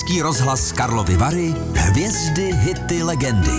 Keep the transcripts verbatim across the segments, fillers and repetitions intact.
Český rozhlas Karlovy Vary, hvězdy, hity, legendy.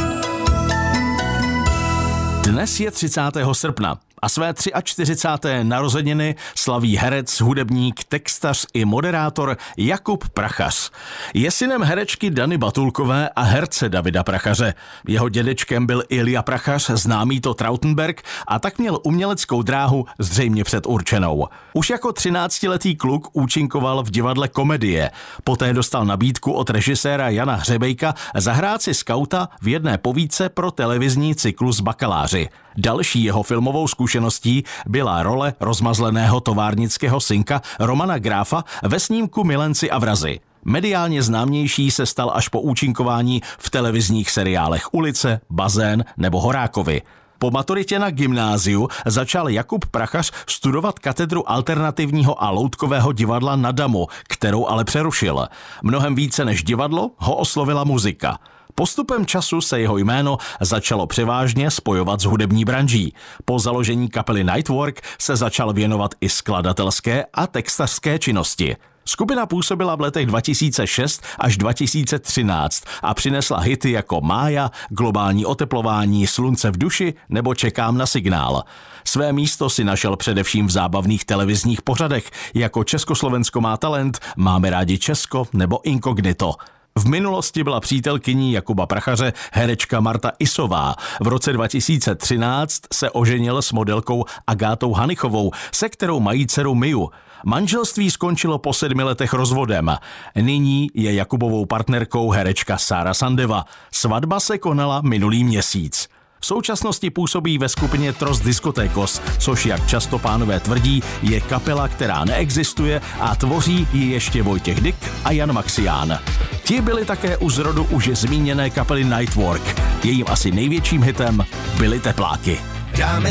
Dnes je třicátého srpna a své čtyřicáté třetí narozeniny slaví herec, hudebník, textař i moderátor Jakub Prachař. Je synem herečky Dany Batulkové a herce Davida Prachaře. Jeho dědečkem byl Ilja Prachař, známý to Trautenberg, a tak měl uměleckou dráhu zřejmě předurčenou. Už jako třináctiletý kluk účinkoval v divadle Komedie. Poté dostal nabídku od režiséra Jana Hřebejka zahrát si skauta v jedné povídce pro televizní cyklus Bakaláři. Další jeho filmovou zkušeností byla role rozmazleného továrnického synka Romana Gráfa ve snímku Milenci a vrazi. Mediálně známější se stal až po účinkování v televizních seriálech Ulice, Bazén nebo Horákovi. Po maturitě na gymnáziu začal Jakub Prachař studovat katedru alternativního a loutkového divadla na Damu, kterou ale přerušil. Mnohem více než divadlo ho oslovila muzika. Postupem času se jeho jméno začalo převážně spojovat s hudební branží. Po založení kapely Nightwork se začal věnovat i skladatelské a textařské činnosti. Skupina působila v letech dva tisíce šest až dva tisíce třináct a přinesla hity jako Mája, Globální oteplování, Slunce v duši nebo Čekám na signál. Své místo si našel především v zábavných televizních pořadech jako Československo má talent, Máme rádi Česko nebo Inkognito. V minulosti byla přítelkyní Jakuba Prachaře herečka Marta Isová. V roce dva tisíce třináct se oženil s modelkou Agátou Hanichovou, se kterou mají dceru Miu. Manželství skončilo po sedmi letech rozvodem. Nyní je Jakubovou partnerkou herečka Sára Sandeva. Svatba se konala minulý měsíc. V současnosti působí ve skupině Tros Diskotékos, což, jak často pánové tvrdí, je kapela, která neexistuje a tvoří ji ještě Vojtěch Dyk a Jan Maxián. Ti byli také u zrodu už zmíněné kapely Nightwork. Jejím asi největším hitem byly Tepláky. Dáme